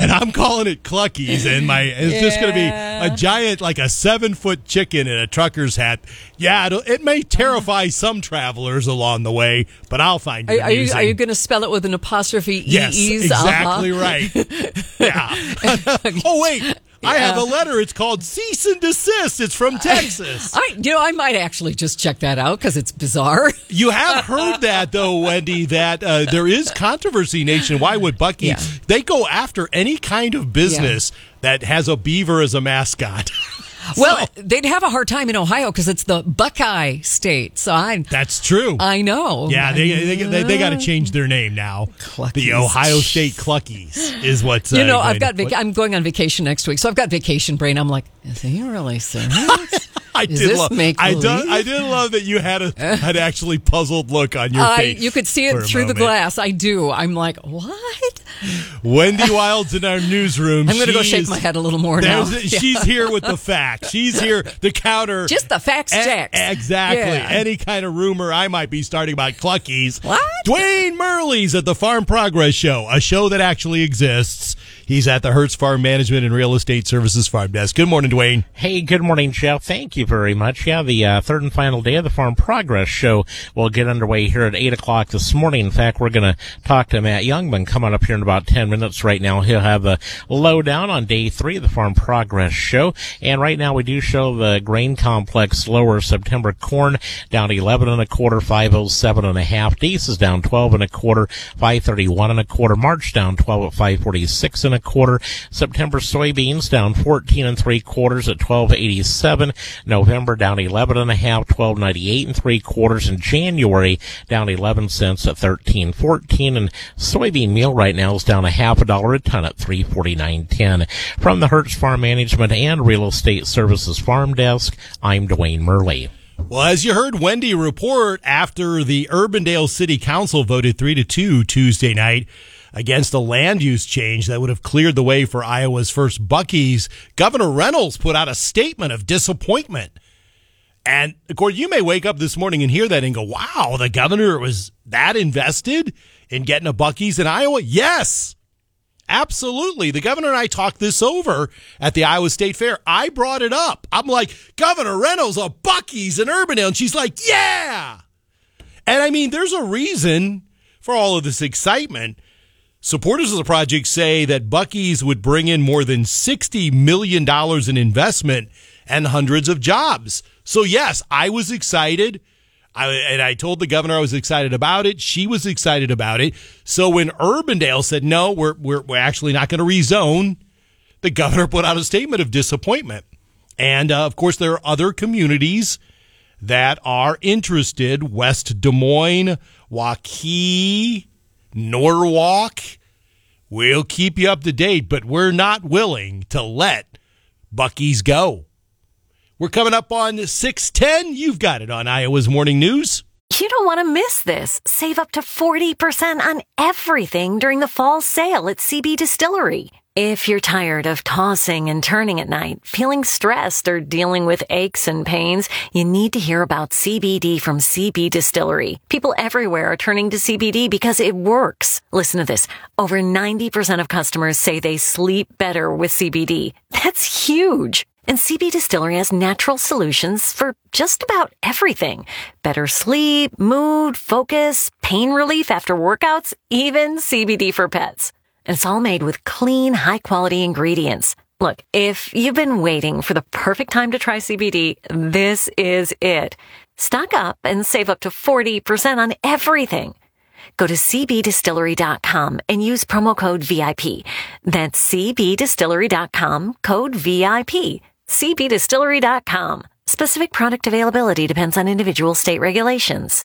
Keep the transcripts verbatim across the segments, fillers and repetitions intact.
and I'm calling it Cluckies, and my it's yeah. just going to be a giant, like a seven-foot chicken in a trucker's hat. Yeah, it'll, it may terrify some travelers along the way, but I'll find it Are, are you, amusing. are you going to spell it with an apostrophe? Yes, E-Es? exactly Uh-huh. right. Yeah. Oh, wait. I have a letter. It's called Cease and Desist. It's from Texas. I, you know, I might actually just check that out because it's bizarre. You have heard that, though, Wendy, that uh, there is controversy nationwide with Buc-ee's. Yeah. They go after any kind of business yeah. that has a beaver as a mascot. Well, so, they'd have a hard time in Ohio because it's the Buckeye state. So I That's true. I know. Yeah, they they, they, they got to change their name now. Cluckies. The Ohio State Cluckies is what's. You uh, know, I've got. to, Vac- I'm going on vacation next week, so I've got vacation brain. I'm like, is he really serious? I Is did this love. make I believe? did. I did love that you had a had actually puzzled look on your I, face. you could see it through the glass. I do. I'm like, what? Wendy Wild's in our newsroom. I'm going to go She shake is- my head a little more now. There's- She's here with the facts. She's here, the counter. Just the facts E- checks. Exactly. Yeah. Any kind of rumor I might be starting about Cluckies. What? Dwayne Murley's at the Farm Progress Show, a show that actually exists. He's at the Hertz Farm Management and Real Estate Services Farm Desk. Good morning, Dwayne. Hey, good morning, Jeff. Thank you very much. Yeah, the uh, third and final day of the Farm Progress Show will get underway here at eight o'clock this morning. In fact, we're going to talk to Matt Youngman coming up here in about ten minutes right now. He'll have the lowdown on day three of the Farm Progress Show. And right now we do show the grain complex lower. September corn down eleven and a quarter, five oh seven and a half. Dace is down twelve and a quarter, five thirty-one and a quarter. March down twelve at five forty-six and a quarter. September soybeans down fourteen and three quarters at twelve eighty-seven. November down eleven and a half, twelve ninety-eight and three quarters. And January down eleven cents at thirteen fourteen. And soybean meal right now is down a half a dollar a ton at three forty-nine ten. From the Hertz Farm Management and Real Estate Services Farm Desk, I'm Dwayne Murley. Well, as you heard Wendy report, after the Urbandale City Council voted three to two Tuesday night against a land use change that would have cleared the way for Iowa's first Buc-ee's, Governor Reynolds put out a statement of disappointment. And, of course, you may wake up this morning and hear that and go, wow, the governor was that invested in getting a Buc-ee's in Iowa? Yes, absolutely. The governor and I talked this over at the Iowa State Fair. I brought it up. I'm like, Governor Reynolds, a Buc-ee's in Urbandale. And she's like, yeah. And, I mean, there's a reason for all of this excitement. Supporters of the project say that Buc-ee's would bring in more than sixty million dollars in investment and hundreds of jobs. So, yes, I was excited. I, and I told the governor I was excited about it. She was excited about it. So when Urbandale said, no, we're, we're, we're actually not going to rezone, the governor put out a statement of disappointment. And, uh, of course, there are other communities that are interested. West Des Moines, Waukee, Norwalk. We'll keep you up to date, but we're not willing to let Buc-ee's go. We're coming up on six ten. You've got it on Iowa's Morning News. You don't want to miss this. Save up to forty percent on everything during the fall sale at C B Distillery. If you're tired of tossing and turning at night, feeling stressed, or dealing with aches and pains, you need to hear about C B D from C B Distillery. People everywhere are turning to C B D because it works. Listen to this. Over ninety percent of customers say they sleep better with C B D. That's huge. And C B Distillery has natural solutions for just about everything. Better sleep, mood, focus, pain relief after workouts, even C B D for pets. And it's all made with clean, high-quality ingredients. Look, if you've been waiting for the perfect time to try C B D, this is it. Stock up and save up to forty percent on everything. Go to c b distillery dot com and use promo code V I P. That's c b distillery dot com, code V I P. c b distillery dot com. Specific product availability depends on individual state regulations.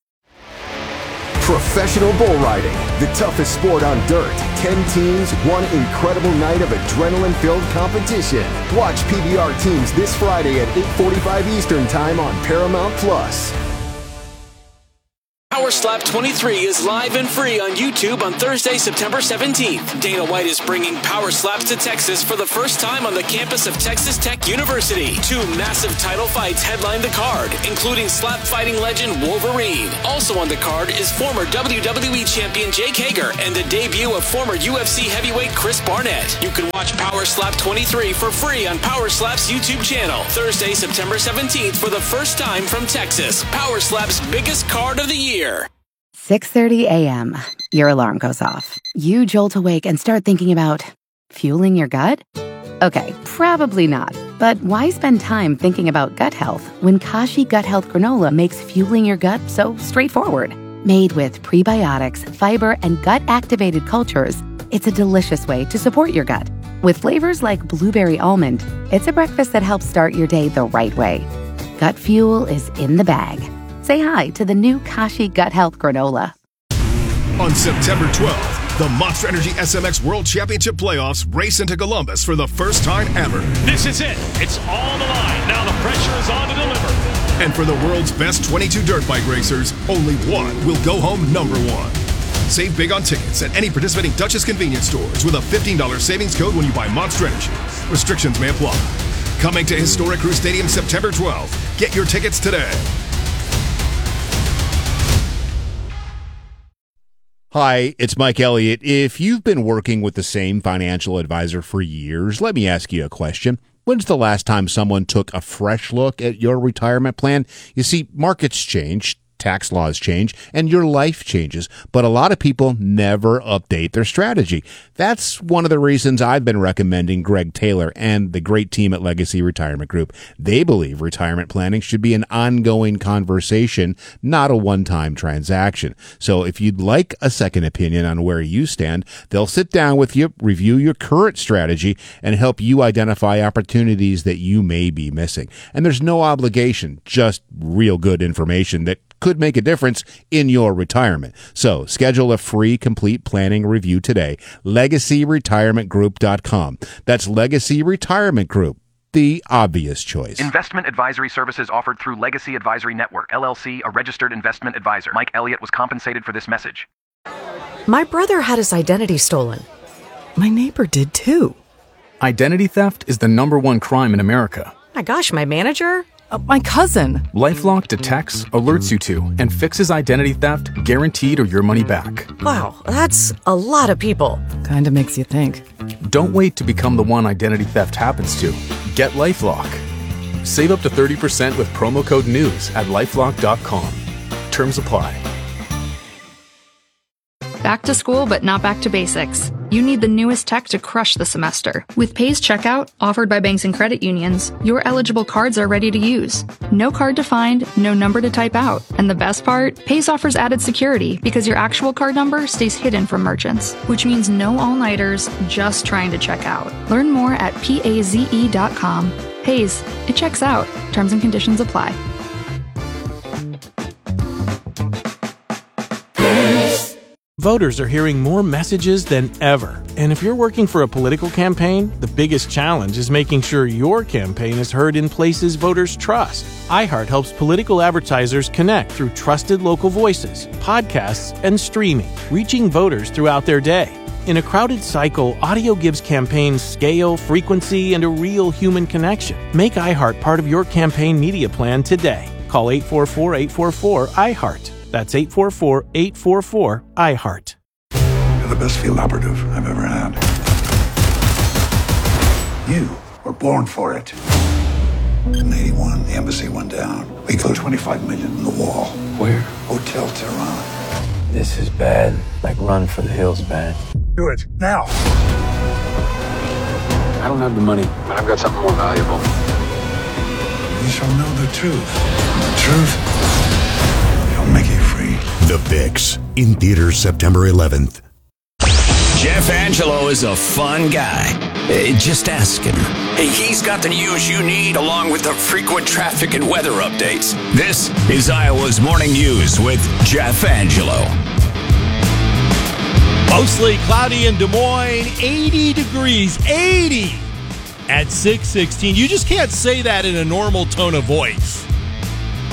Professional bull riding, the toughest sport on dirt. Ten teams, one incredible night of adrenaline-filled competition. Watch P B R teams this Friday at eight forty-five Eastern Time on Paramount Plus. Power Slap twenty-three is live and free on YouTube on Thursday, September seventeenth. Dana White is bringing Power Slaps to Texas for the first time on the campus of Texas Tech University. Two massive title fights headline the card, including slap fighting legend Wolverine. Also on the card is former W W E champion Jake Hager and the debut of former U F C heavyweight Chris Barnett. You can watch Power Slap twenty-three for free on Power Slap's YouTube channel Thursday, September seventeenth for the first time from Texas. Power Slap's biggest card of the year. six thirty a.m. Your alarm goes off. You jolt awake and start thinking about fueling your gut? Okay, probably not. But why spend time thinking about gut health when Kashi Gut Health Granola makes fueling your gut so straightforward? Made with prebiotics, fiber, and gut-activated cultures, it's a delicious way to support your gut. With flavors like blueberry almond, it's a breakfast that helps start your day the right way. Gut fuel is in the bag. Say hi to the new Kashi Gut Health Granola. On September twelfth, the Monster Energy S M X World Championship Playoffs race into Columbus for the first time ever. This is it. It's all on the line. Now the pressure is on to deliver. And for the world's best twenty-two dirt bike racers, only one will go home number one. Save big on tickets at any participating Duchess convenience stores with a fifteen dollars savings code when you buy Monster Energy. Restrictions may apply. Coming to historic Crew Stadium September twelfth. Get your tickets today. Hi, it's Mike Elliott. If you've been working with the same financial advisor for years, let me ask you a question. When's the last time someone took a fresh look at your retirement plan? You see, markets change, tax laws change, and your life changes, but a lot of people never update their strategy. That's one of the reasons I've been recommending Greg Taylor and the great team at Legacy Retirement Group. They believe retirement planning should be an ongoing conversation, not a one-time transaction. So if you'd like a second opinion on where you stand, they'll sit down with you, review your current strategy, and help you identify opportunities that you may be missing. And there's no obligation, just real good information that could make a difference in your retirement. So schedule a free complete planning review today. legacy retirement group dot com. That's Legacy Retirement Group, the obvious choice. Investment advisory services offered through Legacy Advisory Network, L L C, a registered investment advisor. Mike Elliott was compensated for this message. My brother had his identity stolen. My neighbor did too. Identity theft is the number one crime in America. My gosh, my manager? Uh, my cousin. LifeLock detects, alerts you to, and fixes identity theft, guaranteed or your money back. Wow, that's a lot of people. Kinda makes you think. Don't wait to become the one identity theft happens to. Get LifeLock. Save up to thirty percent with promo code NEWS at lifelock dot com. Terms apply. Back to school, but not back to basics. You need the newest tech to crush the semester. With Pays Checkout, offered by banks and credit unions, your eligible cards are ready to use. No card to find, no number to type out. And the best part? Pays offers added security because your actual card number stays hidden from merchants, which means no all-nighters just trying to check out. Learn more at paze dot com. Pays, it checks out. Terms and conditions apply. Voters are hearing more messages than ever. And if you're working for a political campaign, the biggest challenge is making sure your campaign is heard in places voters trust. iHeart helps political advertisers connect through trusted local voices, podcasts, and streaming, reaching voters throughout their day. In a crowded cycle, audio gives campaigns scale, frequency, and a real human connection. Make iHeart part of your campaign media plan today. Call eight four four, eight four four, iHeart. That's eight four four, eight four four, iHeart. You're the best field operative I've ever had. You were born for it. In eighty-one, the embassy went down. We put twenty-five million in the wall. Where? Hotel Tehran. This is bad. Like Run for the Hills bad. Do it, now. I don't have the money, but I've got something more valuable. You shall know the truth. The truth shall make you free. The Fix, in theaters September eleventh. Jeff Angelo is a fun guy. Uh, just ask him. Hey, he's got the news you need along with the frequent traffic and weather updates. This is Iowa's Morning News with Jeff Angelo. Mostly cloudy in Des Moines, eighty degrees, eighty at six sixteen. You just can't say that in a normal tone of voice.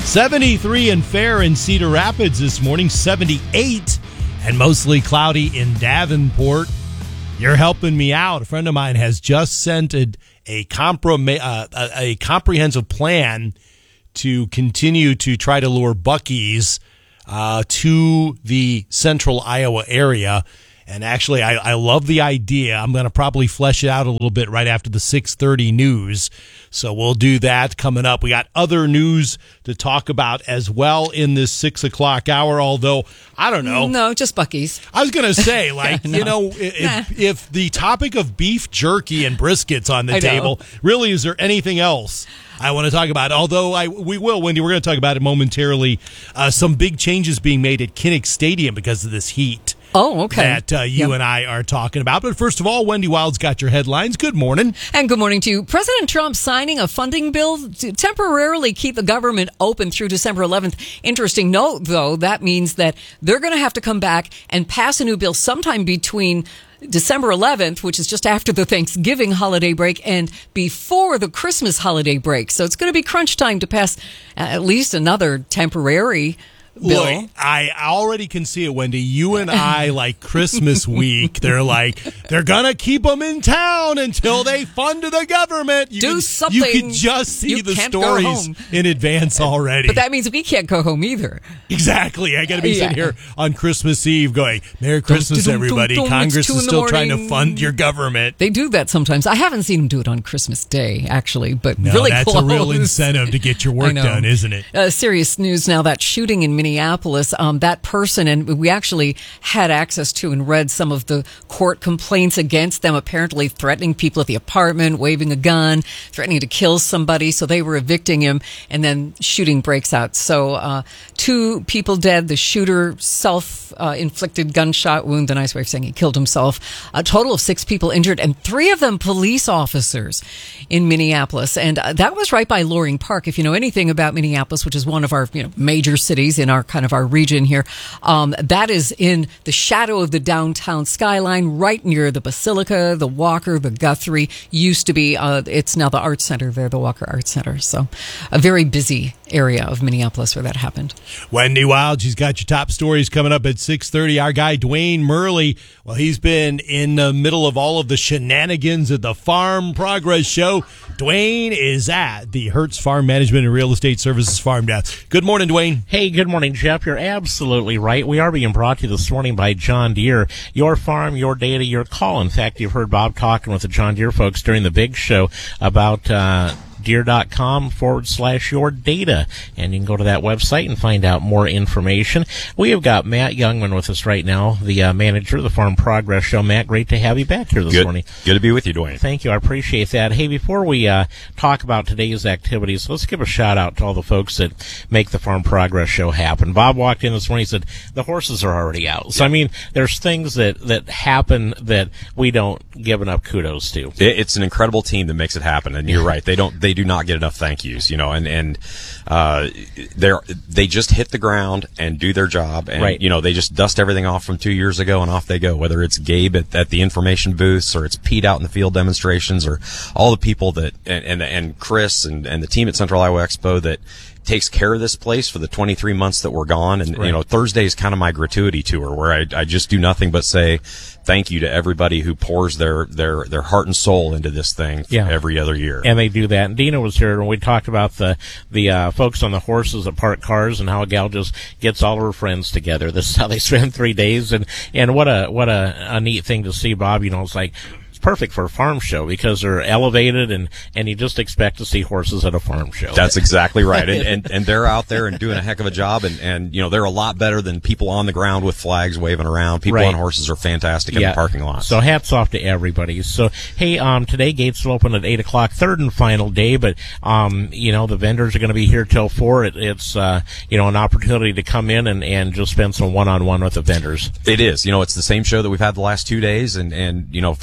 seventy-three and fair in Cedar Rapids this morning, seventy-eight and mostly cloudy in Davenport. You're helping me out. A friend of mine has just sent a, a, comprom- uh, a, a comprehensive plan to continue to try to lure Buc-ee's uh, to the central Iowa area. And actually, I, I love the idea. I'm going to probably flesh it out a little bit right after the six thirty news. So we'll do that coming up. We got other news to talk about as well in this six o'clock hour, although, I don't know. No, just Buc-ee's. I was going to say, like, no. you know, if, nah. if the topic of beef jerky and briskets on the I table, know. really, is there anything else I want to talk about? Although I we will, Wendy, we're going to talk about it momentarily. Uh, some big changes being made at Kinnick Stadium because of this heat. Oh, okay. That uh, you yep. and I are talking about. But first of all, Wendy Wild's got your headlines. Good morning. And good morning to you. President Trump signing a funding bill to temporarily keep the government open through December eleventh. Interesting note, though, that means that they're going to have to come back and pass a new bill sometime between December eleventh, which is just after the Thanksgiving holiday break, and before the Christmas holiday break. So it's going to be crunch time to pass at least another temporary bill. Look, I already can see it, Wendy. You and I, like Christmas week, they're like, they're going to keep them in town until they fund the government. You Do can, something. You can just see You the can't go stories home. in advance already. But that means we can't go home either. Exactly. I got to be Yeah. sitting here on Christmas Eve going, Merry Christmas, Dum, dum, dum, everybody. dum, dum. Congress It's two is in the still trying to morning. fund your government. They do that sometimes. I haven't seen them do it on Christmas Day, actually, but No, really that's close. a real incentive to get your I work know. done, isn't it? Uh, serious news now, that shooting in Minneapolis, um, that person, and we actually had access to and read some of the court complaints against them, apparently threatening people at the apartment, waving a gun, threatening to kill somebody. So they were evicting him, and then shooting breaks out. So uh, two people dead, the shooter self-inflicted uh, gunshot wound, the nice way of saying he killed himself. A total of six people injured, and three of them police officers in Minneapolis. And uh, that was right by Loring Park. If you know anything about Minneapolis, which is one of our you know major cities in our kind of our region here, um, that is in the shadow of the downtown skyline, right near the Basilica, the Walker, the Guthrie. Used to be, uh, it's now the Arts Center there, the Walker Arts Center. So a very busy area of Minneapolis where that happened. Wendy Wild, she's got your top stories coming up at six thirty. Our guy, Dwayne Murley, well, he's been in the middle of all of the shenanigans at the Farm Progress Show. Dwayne is at the Hertz Farm Management and Real Estate Services Farm Desk. Good morning, Dwayne. Hey, good morning, Jeff. You're absolutely right. We are being brought to you this morning by John Deere. Your farm, your data, your call. In fact, you've heard Bob talking with the John Deere folks during the big show about uh deere.com forward slash your data. And you can go to that website and find out more information. We have got Matt Youngman with us right now, the uh, manager of the Farm Progress Show. Matt, great to have you back here this Good. morning. Good to be with you, Dwayne. Thank you. I appreciate that. Hey, before we uh, talk about today's activities, let's give a shout out to all the folks that make the Farm Progress Show happen. Bob walked in this morning and said, the horses are already out. So, I mean, there's things that, that happen that we don't give enough kudos to. It, it's an incredible team that makes it happen. And you're right. They don't, they do not get enough thank yous, you know, and, and, uh, they're, they just hit the ground and do their job. And, Right. you know, they just dust everything off from two years ago and off they go, whether it's Gabe at, at the information booths or it's Pete out in the field demonstrations or all the people that, and, and, and Chris and, and the team at Central Iowa Expo that takes care of this place for the twenty-three months that we're gone. And, Right. you know, Thursday is kind of my gratuity tour where I, I just do nothing but say thank you to everybody who pours their, their, their heart and soul into this thing Yeah. every other year. And they do that. And Dina was here when we talked about the the uh, folks on the horses that park cars and how a gal just gets all of her friends together. This is how they spend three days. And, and what a what a, a neat thing to see, Bob. You know, it's like perfect for a farm show because they're elevated and, and you just expect to see horses at a farm show. That's exactly right. And, and, and they're out there and doing a heck of a job. And, and, you know, they're a lot better than people on the ground with flags waving around. People Right. on horses are fantastic in the parking lot. So hats off to everybody. So, hey, um, today gates will open at eight o'clock, third and final day, but, um, you know, the vendors are going to be here till four. It, it's, uh, you know, an opportunity to come in and, and just spend some one-on-one with the vendors. It is. You know, it's the same show that we've had the last two days. And, and, you know, for some reason,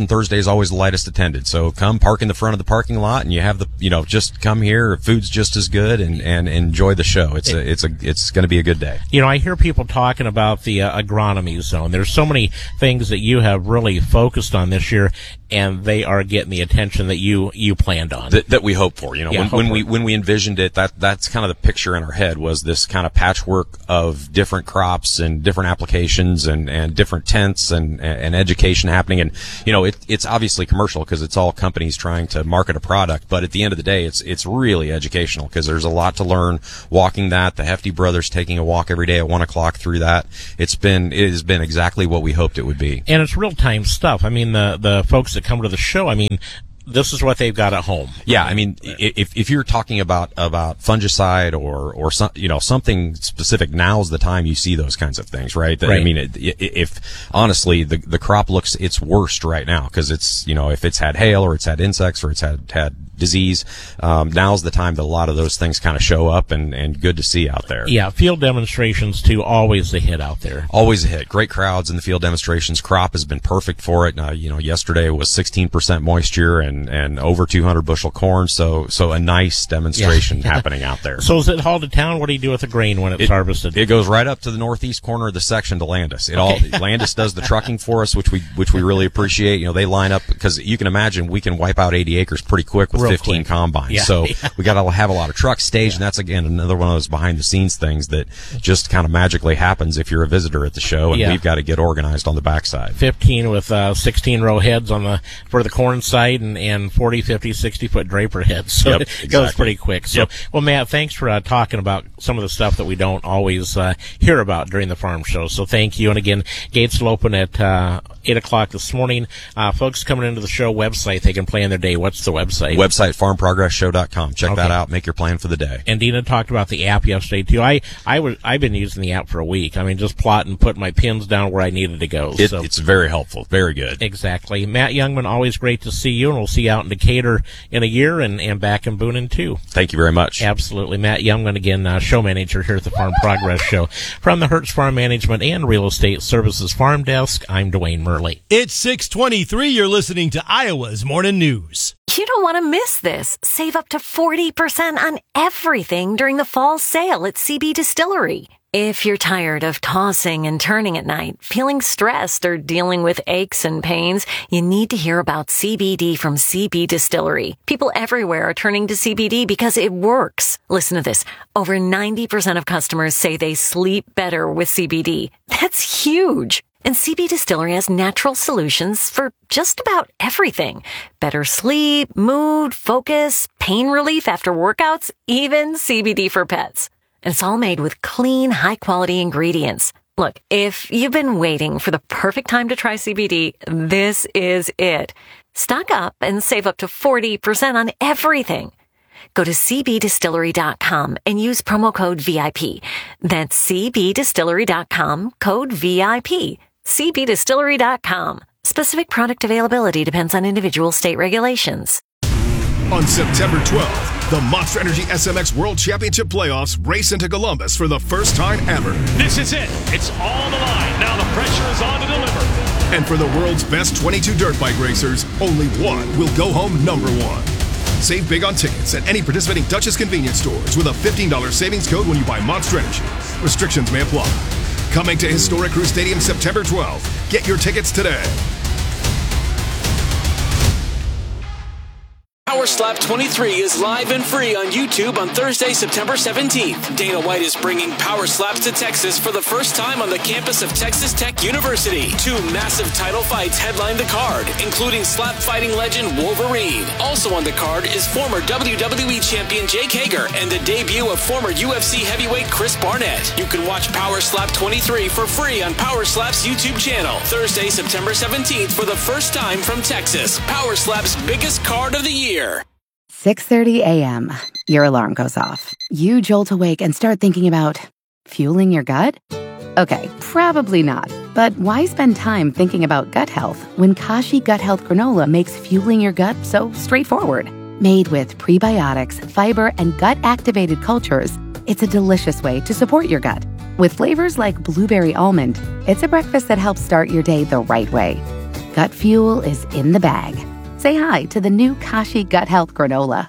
and Thursday is always the lightest attended. So come park in the front of the parking lot, and you have the, you know, just come here. Food's just as good, and, and enjoy the show. It's a, it's a, it's going to be a good day. You know, I hear people talking about the uh, agronomy zone. There's so many things that you have really focused on this year, and they are getting the attention that you, you planned on. That, that we hope for. You know, Yeah, when, when hope we, for. when we envisioned it, that, that's kind of the picture in our head, was this kind of patchwork of different crops and different applications and, and different tents and, and education happening. And, you know, it, it's obviously commercial because it's all companies trying to market a product. But at the end of the day, it's, it's really educational because there's a lot to learn walking that. The Hefty brothers taking a walk every day at one o'clock through that. It's been, it has been exactly what we hoped it would be. And it's real time stuff. I mean, the, the folks that come to the show, I mean, this is what they've got at home. Yeah, I mean, if if you're talking about about fungicide or or some, you know, something specific, now's the time you see those kinds of things, right? Right. I mean, it, if honestly the the crop looks its worst right now because it's, you know, if it's had hail or it's had insects or it's had had disease, um, now's the time that a lot of those things kind of show up, and and good to see out there. Yeah, field demonstrations too, always a hit out there. Always a hit. Great crowds in the field demonstrations. Crop has been perfect for it. Uh, you know, yesterday was sixteen percent moisture and and over two hundred bushel corn. So so a nice demonstration Yeah. happening out there. So is it hauled to town? What do you do with the grain when it's It- harvested? It goes right up to the northeast corner of the section to Landis. It Okay. all Landis does the trucking for us, which we which we really appreciate. You know, they line up because you can imagine we can wipe out eighty acres pretty quick with Real fifteen quick. combines. Yeah. So Yeah. we got to have a lot of trucks staged, and that's again another one of those behind the scenes things that just kind of magically happens if you're a visitor at the show, and Yeah. we've got to get organized on the backside. fifteen with uh, sixteen row heads on the for the corn side, and, and forty, fifty, sixty foot draper heads. So Yep, it goes exactly. pretty quick. So, Yep. well, Matt, thanks for uh, talking about some of the stuff that we don't always uh, hear about during the farm show. So thank you. And again, gates will open at uh, eight o'clock this morning. Uh, folks coming into the show website, they can plan their day. What's the website? Website farm progress show dot com. Check that Okay. out. Make your plan for the day. And Dina talked about the app yesterday too. I I was I've been using the app for a week. I mean, just plotting, putting my pins down where I needed to go. It, so it's very helpful. Very good. exactly, Matt Youngman, always great to see you, and we'll see you out in Decatur in a year, and, and back in Boone too. Thank you very much. Absolutely, Matt Youngman again, uh, show manager here at the Farm Progress Show from the Hertz Farm Management and Real Estate Services Farm Desk. I'm Dwayne Murley. It's six twenty-three. You're listening to Iowa's Morning News. You don't want to miss this. Save up to forty percent on everything during the fall sale at C B Distillery. If you're tired of tossing and turning at night, feeling stressed, or dealing with aches and pains, you need to hear about C B D from C B Distillery. People everywhere are turning to C B D because it works. Listen to this. Over ninety percent of customers say they sleep better with C B D. That's huge. And C B Distillery has natural solutions for just about everything. Better sleep, mood, focus, pain relief after workouts, even C B D for pets. And it's all made with clean, high-quality ingredients. Look, if you've been waiting for the perfect time to try C B D, this is it. Stock up and save up to forty percent on everything. Go to c b distillery dot com and use promo code V I P. That's c b distillery dot com, code V I P. c b distillery dot com. Specific product availability depends on individual state regulations. On September twelfth, the Monster Energy S M X World Championship Playoffs race into Columbus for the first time ever. This is it. It's all the line. Now the pressure is on to deliver. And for the world's best twenty-two dirt bike racers, only one will go home number one. Save big on tickets at any participating Dutchess convenience stores with a fifteen dollars savings code when you buy Monster Energy. Restrictions may apply. Coming to Historic Crew Stadium September twelfth. Get your tickets today. Power Slap twenty-three is live and free on YouTube on Thursday, September seventeenth. Dana White is bringing Power Slaps to Texas for the first time on the campus of Texas Tech University. Two massive title fights headline the card, including slap fighting legend Wolverine. Also on the card is former W W E champion Jake Hager and the debut of former U F C heavyweight Chris Barnett. You can watch Power Slap twenty-three for free on Power Slap's YouTube channel. Thursday, September seventeenth for the first time from Texas. Power Slap's biggest card of the year. six thirty a.m. Your alarm goes off. You jolt awake and start thinking about fueling your gut? Okay, probably not. But why spend time thinking about gut health when Kashi Gut Health Granola makes fueling your gut so straightforward? Made with prebiotics, fiber, and gut-activated cultures, it's a delicious way to support your gut. With flavors like blueberry almond, it's a breakfast that helps start your day the right way. gut fuel is in the bag. Say hi to the new Kashi Gut Health Granola.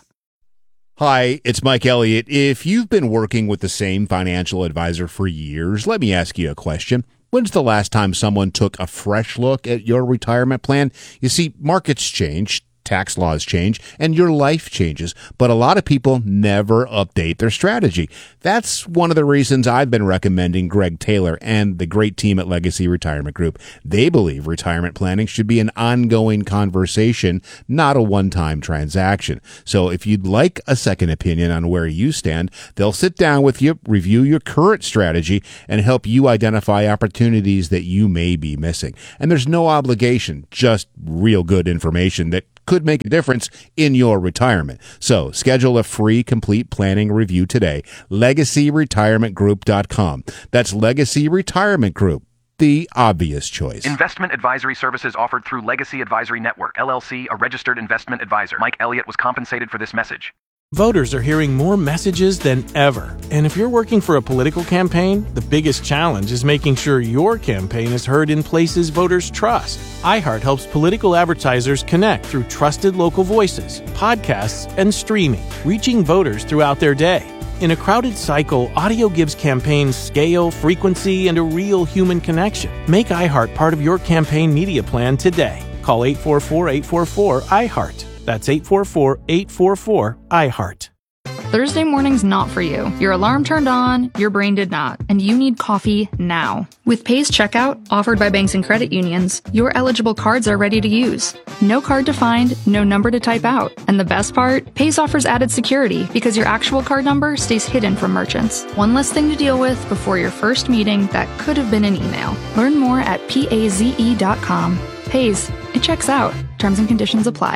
Hi, it's Mike Elliott. If you've been working with the same financial advisor for years, let me ask you a question. When's the last time someone took a fresh look at your retirement plan? You see, markets change, tax laws change, and your life changes, but a lot of people never update their strategy. That's one of the reasons I've been recommending Greg Taylor and the great team at Legacy Retirement Group. They believe retirement planning should be an ongoing conversation, not a one-time transaction. So if you'd like a second opinion on where you stand, they'll sit down with you, review your current strategy, and help you identify opportunities that you may be missing. And there's no obligation, just real good information that could make a difference in your retirement. So schedule a free complete planning review today. legacy retirement group dot com. That's Legacy Retirement Group, the obvious choice. Investment advisory services offered through Legacy Advisory Network, L L C, a registered investment advisor. Mike Elliott was compensated for this message. Voters are hearing more messages than ever. And if you're working for a political campaign, the biggest challenge is making sure your campaign is heard in places voters trust. iHeart helps political advertisers connect through trusted local voices, podcasts, and streaming, reaching voters throughout their day. In a crowded cycle, audio gives campaigns scale, frequency, and a real human connection. Make iHeart part of your campaign media plan today. Call eight four four, eight four four, iHeart. That's eight four four, eight four four, iHeart. Thursday morning's not for you. Your alarm turned on, your brain did not, and you need coffee now. With Pay's Checkout, offered by banks and credit unions, your eligible cards are ready to use. No card to find, no number to type out. And the best part? Pay's offers added security because your actual card number stays hidden from merchants. One less thing to deal with before your first meeting that could have been an email. Learn more at paze dot com. Pay's, it checks out. Terms and conditions apply.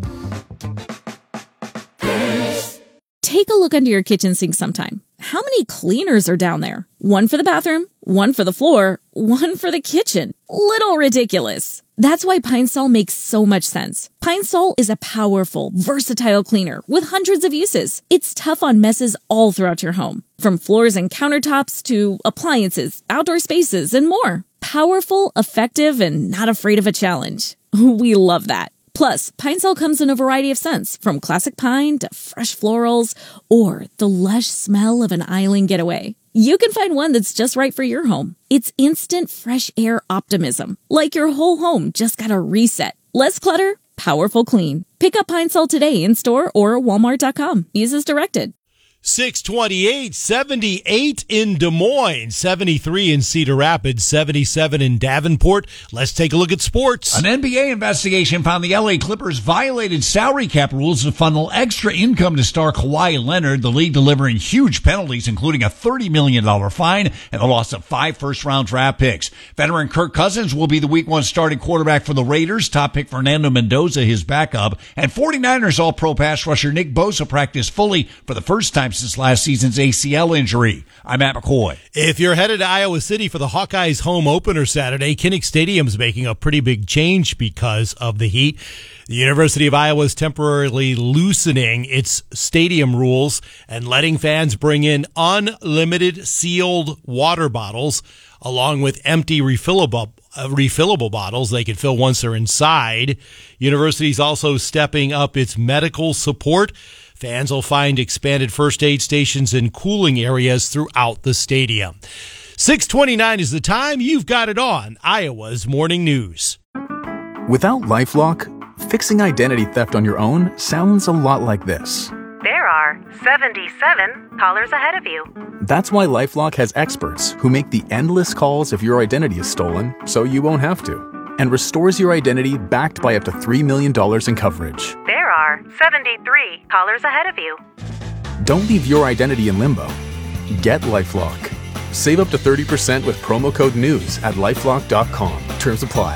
Take a look under your kitchen sink sometime. How many cleaners are down there? One for the bathroom, one for the floor, one for the kitchen. Little ridiculous. That's why Pine Sol makes so much sense. Pine Sol is a powerful, versatile cleaner with hundreds of uses. It's tough on messes all throughout your home, from floors and countertops to appliances, outdoor spaces, and more. Powerful, effective, and not afraid of a challenge. We love that. Plus, Pine Sol comes in a variety of scents, from classic pine to fresh florals or the lush smell of an island getaway. You can find one that's just right for your home. It's instant fresh air optimism, like your whole home just got a reset. Less clutter, powerful clean. Pick up Pine Sol today in store or walmart dot com. Use as directed. six twenty-eight, seventy-eight in Des Moines, seventy-three in Cedar Rapids, seventy-seven in Davenport. Let's take a look at sports. An N B A investigation found the L A Clippers violated salary cap rules to funnel extra income to star Kawhi Leonard, the league delivering huge penalties, including a thirty million dollars fine and the loss of five first-round draft picks. Veteran Kirk Cousins will be the week one starting quarterback for the Raiders. Top pick Fernando Mendoza, his backup. And 49ers All-Pro pass rusher Nick Bosa practiced fully for the first time since last season's A C L injury. I'm Matt McCoy. If you're headed to Iowa City for the Hawkeyes home opener Saturday, Kinnick Stadium's making a pretty big change because of the heat. The University of Iowa is temporarily loosening its stadium rules and letting fans bring in unlimited sealed water bottles along with empty refillable uh, refillable bottles they can fill once they're inside. University's also stepping up its medical support. Fans will find expanded first aid stations and cooling areas throughout the stadium. six twenty-nine is the time. You've got it on Iowa's Morning News. Without LifeLock, fixing identity theft on your own sounds a lot like this. There are seventy-seven callers ahead of you. That's why LifeLock has experts who make the endless calls if your identity is stolen, so you won't have to, and restores your identity backed by up to three million dollars in coverage. There are seventy-three callers ahead of you. Don't leave your identity in limbo. Get LifeLock. Save up to thirty percent with promo code NEWS at lifelock dot com. Terms apply.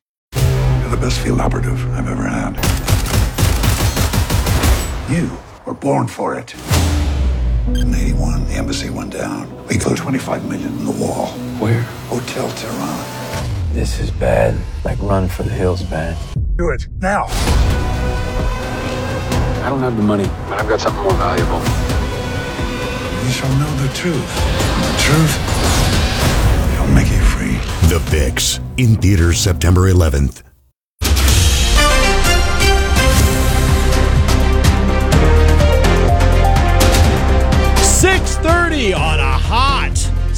You're the best field operative I've ever had. You were born for it. In eighty-one, the embassy went down. We flew twenty-five million in the wall. Where? Hotel Tehran. This is bad. Like Run for the Hills bad. Do it, now. I don't have the money, but I've got something more valuable. You shall know the truth. And the truth shall make you free. The Fix, in theaters September eleventh.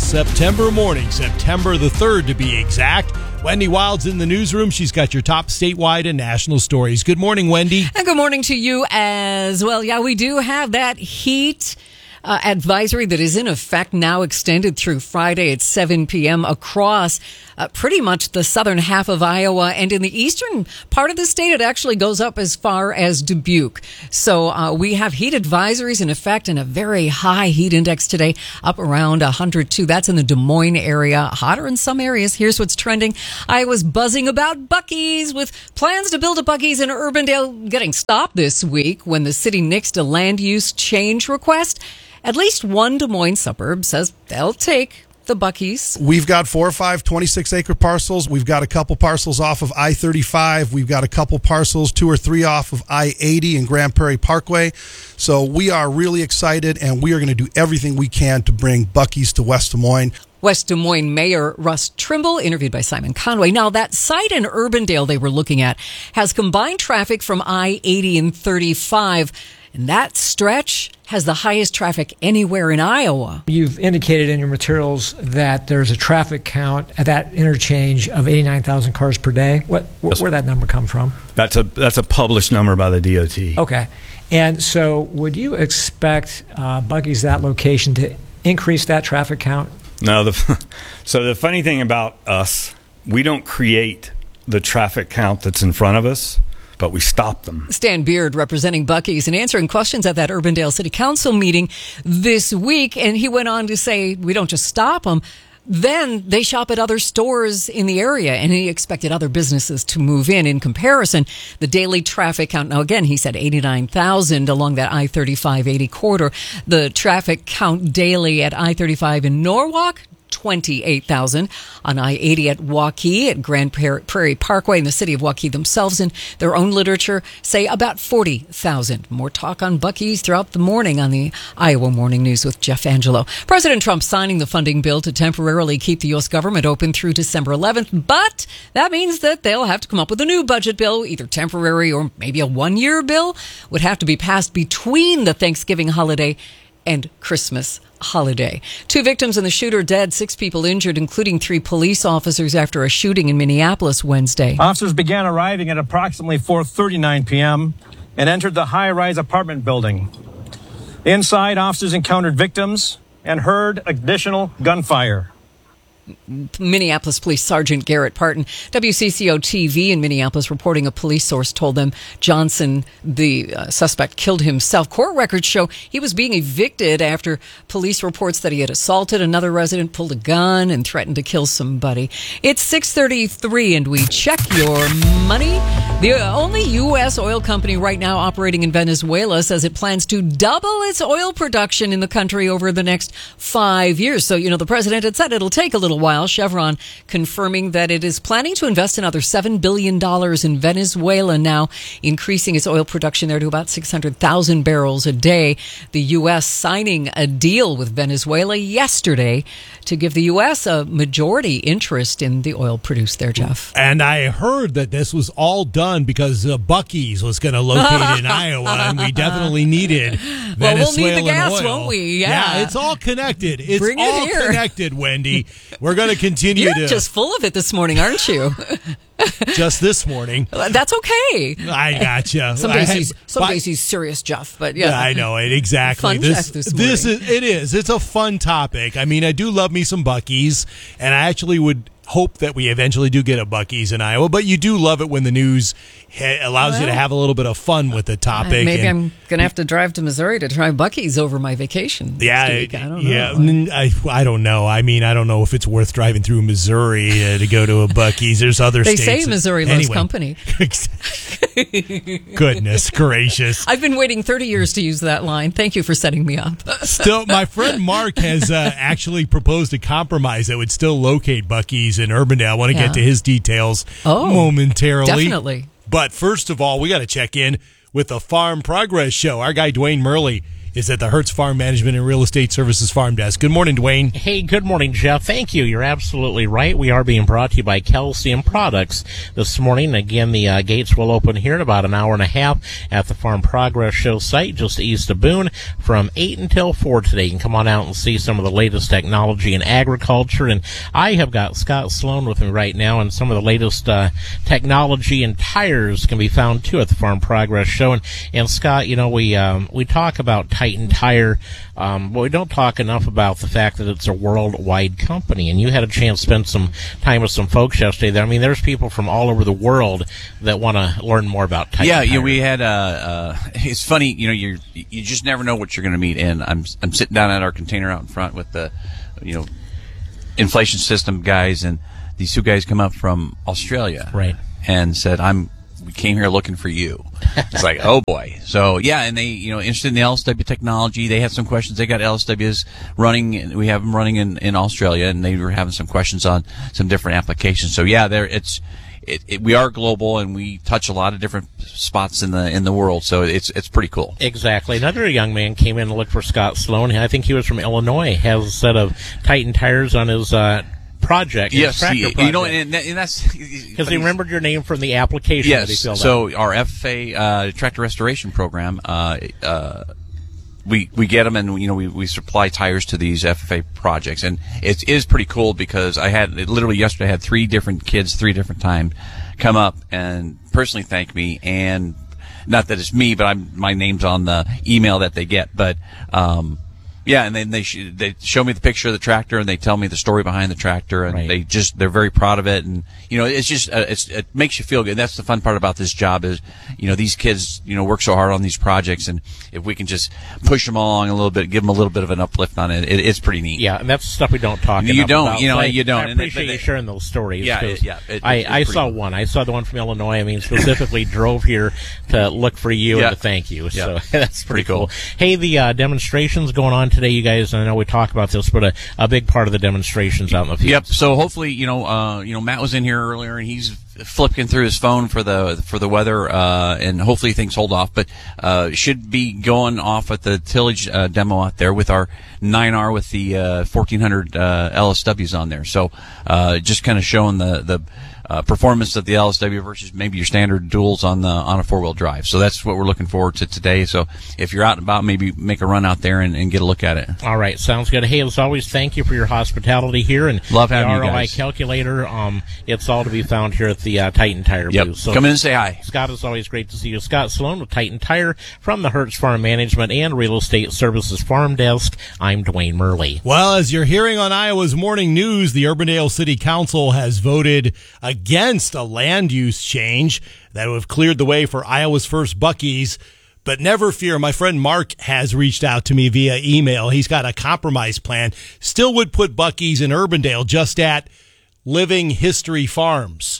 September morning, September the third to be exact. Wendy Wild's in the newsroom. She's got your top statewide and national stories. Good morning, Wendy. And good morning to you as well. Yeah, we do have that heat Uh, advisory that is in effect now, extended through Friday at seven p.m. across uh, pretty much the southern half of Iowa. And in the eastern part of the state, it actually goes up as far as Dubuque. So uh, we have heat advisories in effect and a very high heat index today, up around one hundred two. That's in the Des Moines area. Hotter in some areas. Here's what's trending. Iowa's buzzing about Buc-ee's, with plans to build a Buc-ee's in Urbandale getting stopped this week when the city nixed a land use change request. At least one Des Moines suburb says they'll take the Buc-ee's. We've got four or five twenty-six acre parcels. We've got a couple parcels off of I thirty-five. We've got a couple parcels, two or three off of I eighty and Grand Prairie Parkway. So we are really excited, and we are going to do everything we can to bring Buc-ee's to West Des Moines. West Des Moines Mayor Russ Trimble, interviewed by Simon Conway. Now, that site in Urbandale they were looking at has combined traffic from I eighty and thirty-five, and that stretch has the highest traffic anywhere in Iowa. You've indicated in your materials that there's a traffic count at that interchange of eighty-nine thousand cars per day. What, wh- where'd that number come from? That's a that's a published number by the D O T. Okay. And so would you expect uh, Buc-ee's, that location, to increase that traffic count? No. The, so the funny thing about us, we don't create the traffic count that's in front of us, but we stop them. Stan Beard representing Buc-ee's and answering questions at that Urbandale City Council meeting this week. And he went on to say, we don't just stop them. Then they shop at other stores in the area, and he expected other businesses to move in. In comparison, the daily traffic count, now again, he said eighty-nine thousand along that I thirty-five eighty corridor. The traffic count daily at I thirty-five in Norwalk, twenty-eight thousand. On I eighty at Waukee, at Grand Prairie Parkway, and the city of Waukee themselves in their own literature say about forty thousand. More talk on Buc-ee's throughout the morning on the Iowa Morning News with Jeff Angelo. President Trump signing the funding bill to temporarily keep the U S government open through December eleventh, but that means that they'll have to come up with a new budget bill, either temporary or maybe a one-year bill. Would have to be passed between the Thanksgiving holiday and Christmas holiday. Two victims in the shooter dead, six people injured, including three police officers after a shooting in Minneapolis Wednesday. Officers began arriving at approximately four thirty-nine p.m. and entered the high-rise apartment building. Inside, officers encountered victims and heard additional gunfire. Minneapolis Police Sergeant Garrett Parton, W C C O T V in Minneapolis, reporting a police source told them Johnson, the uh, suspect, killed himself. Court records show he was being evicted after police reports that he had assaulted another resident, pulled a gun, and threatened to kill somebody. It's six thirty-three, and we check your money. The only U S oil company right now operating in Venezuela says it plans to double its oil production in the country over the next five years. So, you know, the president had said it'll take a little while. Chevron confirming that it is planning to invest another seven billion dollars in Venezuela now, increasing its oil production there to about six hundred thousand barrels a day. The U S signing a deal with Venezuela yesterday to give the U S a majority interest in the oil produced there, Jeff. And I heard that this was all done because uh, Buc-ee's was going to locate in Iowa, and we definitely needed Venezuelan well, we'll need the gas, oil. Won't we? Yeah. yeah, it's all connected. It's Bring all it here. connected, Wendy. We're going to continue You're to just full of it this morning, aren't you? just this morning. That's okay. I gotcha. Some days, I, he's, some but, days he's serious, Jeff. But yeah, I know it exactly. Fun this check this morning. this is it is. It's a fun topic. I mean, I do love me some Buc-ee's, and I actually would hope that we eventually do get a Buc-ee's in Iowa, but you do love it when the news ha- allows well, you to have a little bit of fun with the topic. Maybe and, I'm going to have to drive to Missouri to try Buc-ee's over my vacation. Yeah, I don't yeah. know. I, I don't know. I mean, I don't know if it's worth driving through Missouri uh, to go to a Buc-ee's. There's other they states. They say Missouri loves anyway. company. Goodness gracious. I've been waiting thirty years to use that line. Thank you for setting me up. Still, my friend Mark has uh, actually proposed a compromise that would still locate Buc-ee's in Urbandale. I want to Yeah. get to his details oh, momentarily. Definitely. But first of all, we got to check in with the Farm Progress Show. Our guy Dwayne Murley is at the Hertz Farm Management and Real Estate Services Farm Desk. Good morning, Dwayne. Hey, good morning, Jeff. Thank you. You're absolutely right. We are being brought to you by Calcium Products this morning. Again, the uh, gates will open here in about an hour and a half at the Farm Progress Show site just east of Boone from eight until four today. You can come on out and see some of the latest technology in agriculture. And I have got Scott Sloan with me right now, and some of the latest uh, technology and tires can be found, too, at the Farm Progress Show. And, and Scott, you know, we um, we talk about Titan Tire, um, but we don't talk enough about the fact that it's a worldwide company. And you had a chance to spend some time with some folks yesterday there. I mean, there's people from all over the world that want to learn more about Titan yeah, Tire. Yeah, we had, uh, uh, it's funny, you know, you you just never know what you're going to meet. And I'm, I'm sitting down at our container out in front with the, you know, inflation system guys, and these two guys come up from Australia. Right. And said, I'm, we came here looking for you. It's like, oh boy. So yeah, and they, you know, interested in the L S W technology. They had some questions. They got L S Ws running. We have them running in, in Australia, and they were having some questions on some different applications. So yeah, there it's, it, it, we are global, and we touch a lot of different spots in the in the world. So it's it's pretty cool. Exactly. Another young man came in to look for Scott Sloan. I think he was from Illinois. Has a set of Titan tires on his uh, project. Yes, his he, project. you know, and, and that's because he remembered your name from the application. Yes. That he filled so out. our F F A uh, tractor restoration program. Uh, uh, We we get them, and you know we, we supply tires to these F F A projects, and it is pretty cool because I had literally yesterday I had three different kids three different times come up and personally thank me, and not that it's me, but I'm my name's on the email that they get, but um, yeah, and then they sh- they show me the picture of the tractor, and they tell me the story behind the tractor, and Right. they just they're very proud of it, and you know it's just uh, it's it makes you feel good. That's the fun part about this job is you know these kids you know work so hard on these projects, and if we can just push them along a little bit, give them a little bit of an uplift on it, it it's pretty neat. Yeah, and that's stuff we don't talk You enough don't, about. you know, So I, you don't. I And it- appreciate but you it- sharing those stories. Yeah, 'cause it- yeah, it- I, it's I pretty saw cool. one. I saw the one from Illinois. I mean, specifically drove here to look for you Yeah. and to thank you. So Yeah. that's pretty, Pretty cool. cool. Hey, the uh, demonstrations going on today, you guys, I know we talk about this, but a, a big part of the demonstrations out in the field. Yep. So hopefully, you know, uh, you know, Matt was in here earlier, and he's flipping through his phone for the for the weather, uh, and hopefully things hold off. But uh, should be going off at the tillage uh, demo out there with our nine R with the uh, fourteen hundred uh, L S Ws on there. So uh, just kind of showing the the. Uh, performance of the L S W versus maybe your standard duals on the on a four wheel drive. So that's what we're looking forward to today. So if you're out and about, maybe make a run out there and, and get a look at it. All right, sounds good. Hey, as always, thank you for your hospitality here and Love having the you R O I guys. calculator. Um, it's all to be found here at the uh, Titan Tire Yep. booth. So Come in and say hi. Scott, it's always great to see you. Scott Sloan with Titan Tire from the Hertz Farm Management and Real Estate Services Farm Desk. I'm Dwayne Murley. Well, as you're hearing on Iowa's Morning News, the Urbandale City Council has voted against a land use change that would have cleared the way for Iowa's first Buc-ee's. But never fear, my friend Mark has reached out to me via email. He's got a compromise plan. Still would put Buc-ee's in Urbandale, just at Living History Farms.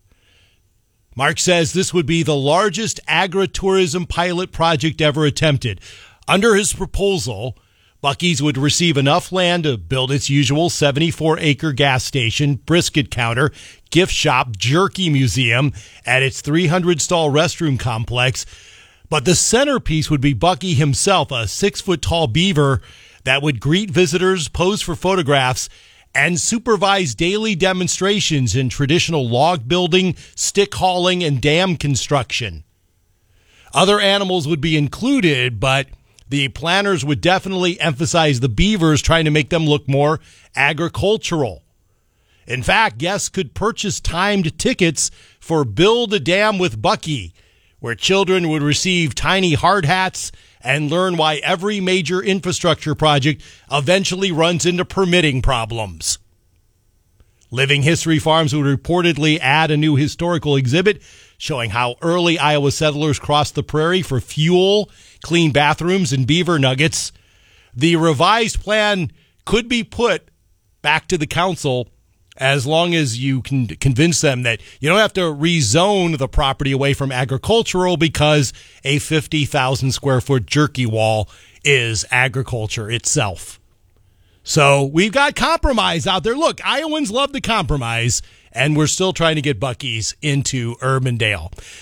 Mark says this would be the largest agritourism pilot project ever attempted. Under his proposal, Buc-ee's would receive enough land to build its usual seventy-four acre gas station, brisket counter, gift shop, jerky museum at its three hundred stall restroom complex. But the centerpiece would be Buc-ee himself, a six-foot-tall beaver that would greet visitors, pose for photographs, and supervise daily demonstrations in traditional log building, stick hauling, and dam construction. Other animals would be included, but the planners would definitely emphasize the beavers, trying to make them look more agricultural. In fact, guests could purchase timed tickets for Build a Dam with Buc-ee, where children would receive tiny hard hats and learn why every major infrastructure project eventually runs into permitting problems. Living History Farms would reportedly add a new historical exhibit showing how early Iowa settlers crossed the prairie for fuel, clean bathrooms, and beaver nuggets. The revised plan could be put back to the council as long as you can convince them that you don't have to rezone the property away from agricultural because a fifty thousand square foot jerky wall is agriculture itself. So we've got compromise out there. Look, Iowans love the compromise, and we're still trying to get Buc-ee's into Urbandale.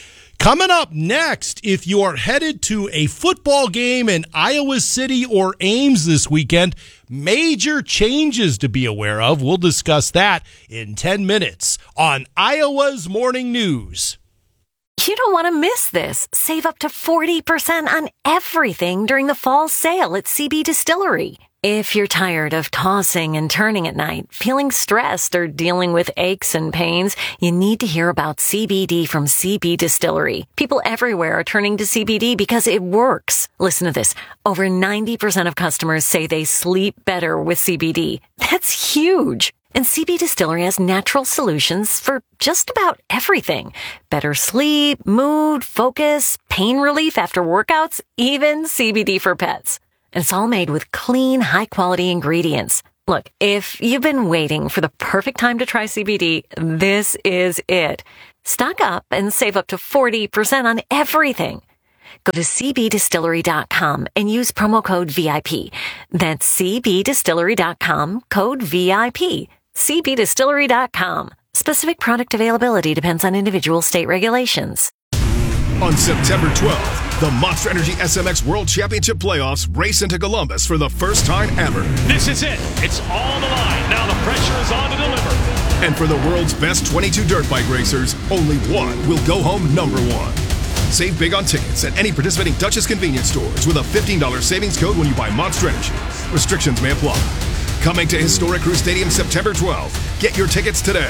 Coming up next, if you are headed to a football game in Iowa City or Ames this weekend, major changes to be aware of. We'll discuss that in ten minutes on Iowa's Morning News. You don't want to miss this. Save up to forty percent on everything during the fall sale at C B Distillery. If you're tired of tossing and turning at night, feeling stressed, or dealing with aches and pains, you need to hear about C B D from C B Distillery. People everywhere are turning to C B D because it works. Listen to this. Over ninety percent of customers say they sleep better with C B D. That's huge. And C B Distillery has natural solutions for just about everything. Better sleep, mood, focus, pain relief after workouts, even C B D for pets. And it's all made with clean, high-quality ingredients. Look, if you've been waiting for the perfect time to try C B D, this is it. Stock up and save up to forty percent on everything. Go to c b distillery dot com and use promo code V I P. That's c b distillery dot com, code V I P. c b distillery dot com. Specific product availability depends on individual state regulations. On September twelfth, the Monster Energy S M X World Championship Playoffs race into Columbus for the first time ever. This is it. It's all on the line. Now the pressure is on to deliver. And for the world's best twenty-two dirt bike racers, only one will go home number one. Save big on tickets at any participating Duchess convenience stores with a fifteen dollars savings code when you buy Monster Energy. Restrictions may apply. Coming to historic Crew Stadium September twelfth. Get your tickets today.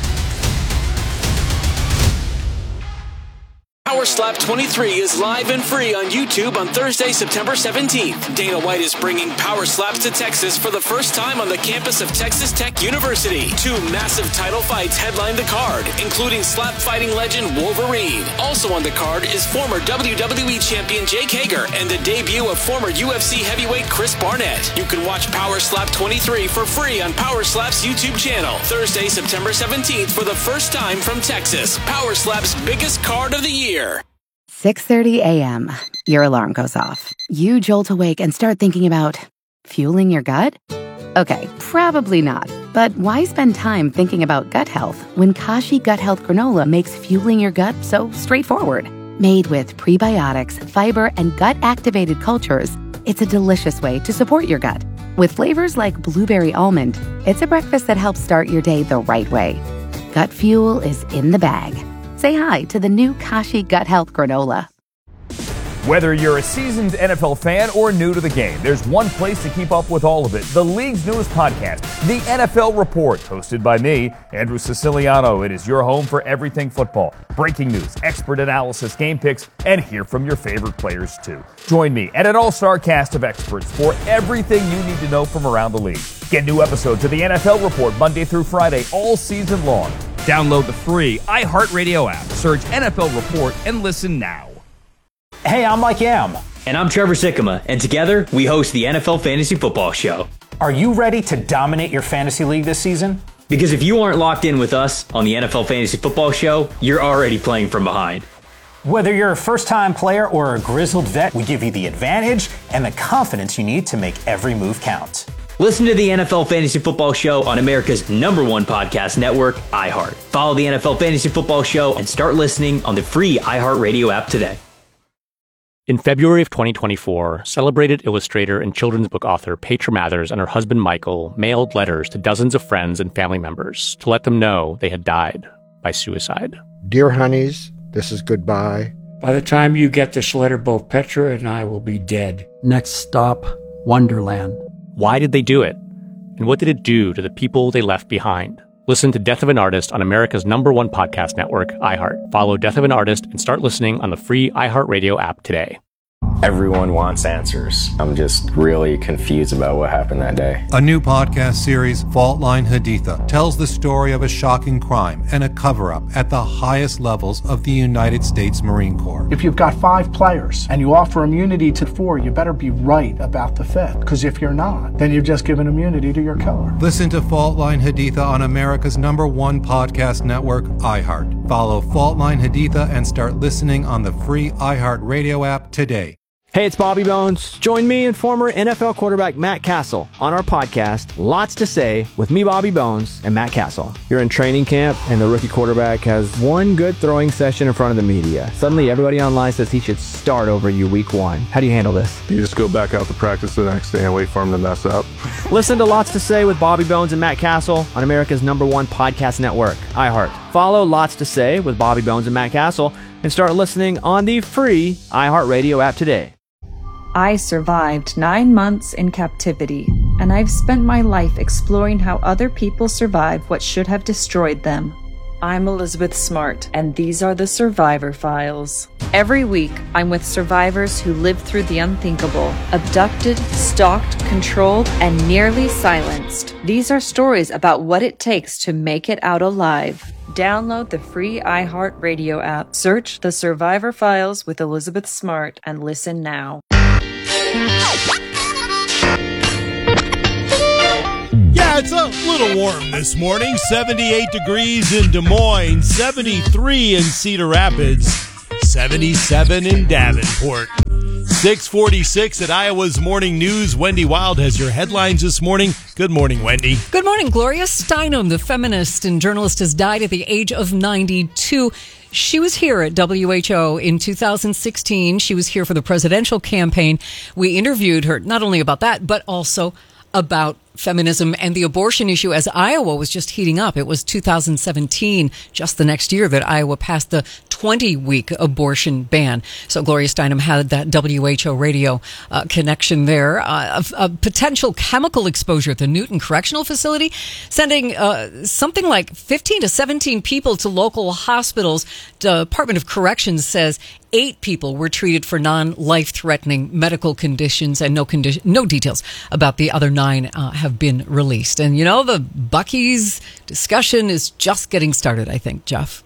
Power Slap twenty-three is live and free on YouTube on Thursday, September seventeenth. Dana White is bringing Power Slaps to Texas for the first time on the campus of Texas Tech University. Two massive title fights headline the card, including slap fighting legend Wolverine. Also on the card is former W W E champion Jake Hager and the debut of former U F C heavyweight Chris Barnett. You can watch Power Slap twenty-three for free on Power Slap's YouTube channel. Thursday, September seventeenth for the first time from Texas. Power Slap's biggest card of the year. six thirty a.m. Your alarm goes off. You jolt awake and start thinking about fueling your gut? Okay, probably not. But why spend time thinking about gut health when Kashi Gut Health Granola makes fueling your gut so straightforward? Made with prebiotics, fiber, and gut-activated cultures, it's a delicious way to support your gut. With flavors like blueberry almond, it's a breakfast that helps start your day the right way. Gut fuel is in the bag. Say hi to the new Kashi Gut Health Granola. Whether you're a seasoned N F L fan or new to the game, there's one place to keep up with all of it. The league's newest podcast, The N F L Report, hosted by me, Andrew Siciliano. It is your home for everything football. Breaking news, expert analysis, game picks, and hear from your favorite players too. Join me and an all-star cast of experts for everything you need to know from around the league. Get new episodes of The N F L Report Monday through Friday all season long. Download the free iHeartRadio app, search N F L Report, and listen now. Hey, I'm Mike Yam. And I'm Trevor Sikkema, and together we host the N F L Fantasy Football Show. Are you ready to dominate your fantasy league this season? Because if you aren't locked in with us on the N F L Fantasy Football Show, you're already playing from behind. Whether you're a first-time player or a grizzled vet, we give you the advantage and the confidence you need to make every move count. Listen to the N F L Fantasy Football Show on America's number one podcast network, iHeart. Follow the N F L Fantasy Football Show and start listening on the free iHeartRadio app today. In February of twenty twenty-four, celebrated illustrator and children's book author Petra Mathers and her husband Michael mailed letters to dozens of friends and family members to let them know they had died by suicide. Dear honeys, this is goodbye. By the time you get this letter, both Petra and I will be dead. Next stop, Wonderland. Why did they do it? And what did it do to the people they left behind? Listen to Death of an Artist on America's number one podcast network, iHeart. Follow Death of an Artist and start listening on the free iHeartRadio app today. Everyone wants answers. I'm just really confused about what happened that day. A new podcast series, Fault Line Haditha, tells the story of a shocking crime and a cover-up at the highest levels of the United States Marine Corps. If you've got five players and you offer immunity to four, you better be right about the fifth. Because if you're not, then you've just given immunity to your killer. Listen to Fault Line Haditha on America's number one podcast network, iHeart. Follow Fault Line Haditha and start listening on the free iHeartRadio app today. Hey, it's Bobby Bones. Join me and former N F L quarterback Matt Castle on our podcast, Lots to Say, with me, Bobby Bones, and Matt Castle. You're in training camp, and the rookie quarterback has one good throwing session in front of the media. Suddenly, everybody online says he should start over you week one. How do you handle this? You just go back out to practice the next day and wait for him to mess up. Listen to Lots to Say with Bobby Bones and Matt Castle on America's number one podcast network, iHeart. Follow Lots to Say with Bobby Bones and Matt Castle and start listening on the free iHeartRadio app today. I survived nine months in captivity, and I've spent my life exploring how other people survive what should have destroyed them. I'm Elizabeth Smart, and these are the Survivor Files. Every week, I'm with survivors who lived through the unthinkable, abducted, stalked, controlled, and nearly silenced. These are stories about what it takes to make it out alive. Download the free iHeartRadio app, search The Survivor Files with Elizabeth Smart, and listen now. Yeah, it's a little warm this morning. seventy-eight degrees in Des Moines, seventy-three in Cedar Rapids, seventy-seven in Davenport. six forty-six at Iowa's Morning News. Wendy Wild has your headlines this morning. Good morning, Wendy. Good morning. Gloria Steinem, the feminist and journalist, has died at the age of ninety-two. She was here at W H O in two thousand sixteen. She was here for the presidential campaign. We interviewed her not only about that, but also about feminism and the abortion issue as Iowa was just heating up. It was two thousand seventeen, just the next year, that Iowa passed the twenty-week abortion ban. So Gloria Steinem had that W H O radio uh, connection there. Uh, a, a potential chemical exposure at the Newton Correctional Facility, sending uh, something like fifteen to seventeen people to local hospitals. Department of Corrections says eight people were treated for non-life-threatening medical conditions, and no condition, no details about the other nine uh, have been released. And, you know, the Buc-ee's discussion is just getting started, I think, Jeff.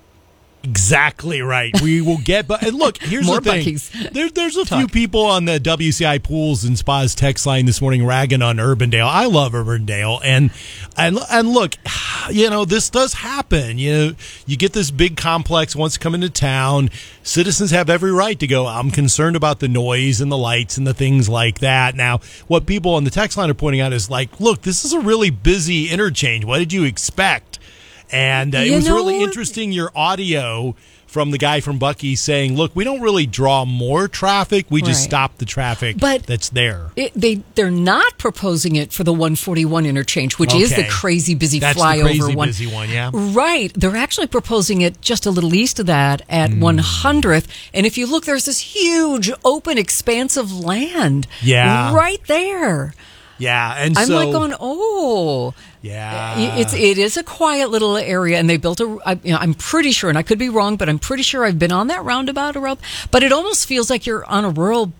Exactly right. We will get, but and look, here's More the thing. Buc-ee's. There, there's a Talk. few people on the W C I Pools and Spas text line this morning ragging on Urbandale. I love Urbandale, and and and look, you know, this does happen. You know, you get this big complex wants to come into town. Citizens have every right to go, I'm concerned about the noise and the lights and the things like that. Now, what people on the text line are pointing out is like, look, this is a really busy interchange. What did you expect? And uh, it You was know, really interesting, your audio from the guy from Buc-ee's saying, look, we don't really draw more traffic. We just Right. stop the traffic But that's there. It, they, they're not proposing it for the one forty-one interchange, which is the Okay. crazy busy That's the flyover crazy one. busy one, yeah. Right. They're actually proposing it just a little east of that at Hmm. one hundredth. And if you look, there's this huge open expanse of land. Yeah. Right there. Yeah, and I'm so, like going, oh, yeah, it's it is a quiet little area, and they built a. I, you know, I'm pretty sure, and I could be wrong, but I'm pretty sure I've been on that roundabout around. But it almost feels like you're on a rural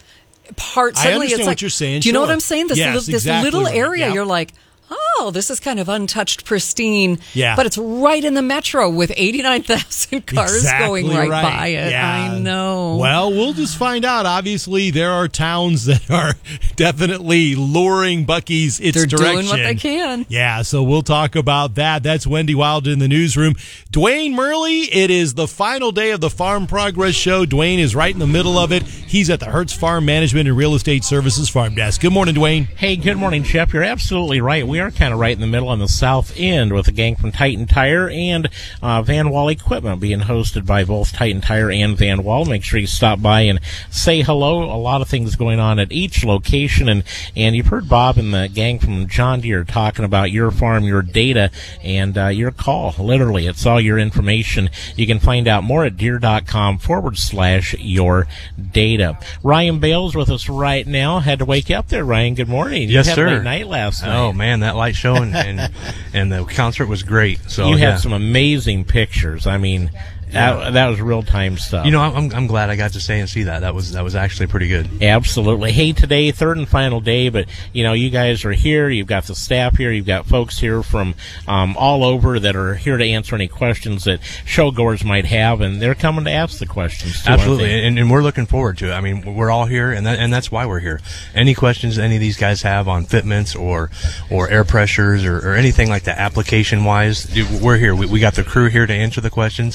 part. I Suddenly, understand it's what like, you're saying, Do you know what sure. I'm saying? This, Yes, little, this exactly little right, area, yeah. you're like, oh, this is kind of untouched, pristine. Yeah. But it's right in the metro with eighty-nine thousand cars Exactly going right, right. by it. Yeah. I know. Well, we'll just find out. Obviously, there are towns that are definitely luring Buc-ee's its They're direction. doing what they can. Yeah, so we'll talk about that. That's Wendy Wild in the newsroom. Dwayne Murley, it is the final day of the Farm Progress Show. Dwayne is right in the middle of it. He's at the Hertz Farm Management and Real Estate Services Farm Desk. Good morning, Dwayne. Hey, good morning, Jeff. You're absolutely right. We are kind of right in the middle on the south end with a gang from Titan Tire and uh, Van Wall Equipment being hosted by both Titan Tire and Van Wall. Make sure you stop by and say hello. A lot of things going on at each location. And, and you've heard Bob and the gang from John Deere talking about your farm, your data, and uh, your call. Literally, it's all your information. You can find out more at deere.com forward slash your data. Ryan Bales with us right now. Had to wake you up there, Ryan. Good morning. Yes, you had sir. a late night last night. Oh man, that light show and, and and the concert was great. So you yeah. had some amazing pictures. I mean, that, that was real time stuff. You know, I'm I'm glad I got to stay and see that. That was that was actually pretty good. Absolutely. Hey, today, third and final day, but you know, you guys are here. You've got the staff here. You've got folks here from um, all over that are here to answer any questions that showgoers might have, and they're coming to ask the questions too. Absolutely, and, and we're looking forward to it. I mean, we're all here, and that, and that's why we're here. Any questions any of these guys have on fitments or or air pressures or, or anything like that, application wise, we're here. We, we got the crew here to answer the questions, and